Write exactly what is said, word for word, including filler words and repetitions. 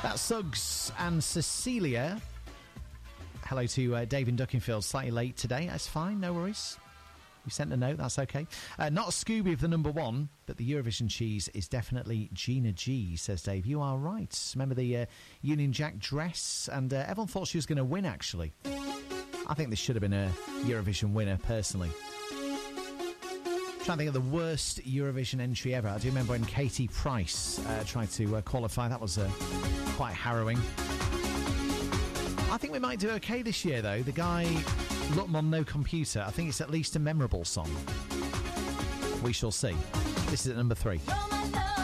That's Suggs and Cecilia. Hello to uh, Dave in Duckingfield. Slightly late today. That's fine, no worries. You sent a note, that's okay. Uh, not Scooby of the number one, but the Eurovision cheese is definitely Gina G, says Dave. You are right. Remember the uh, Union Jack dress? And uh, everyone thought she was going to win, actually. I think this should have been a Eurovision winner, personally. I'm trying to think of the worst Eurovision entry ever. I do remember when Katie Price uh, tried to uh, qualify. That was uh, quite harrowing. I think we might do okay this year, though. The guy, Lutmon No Computer, I think it's at least a memorable song. We shall see. This is at number three.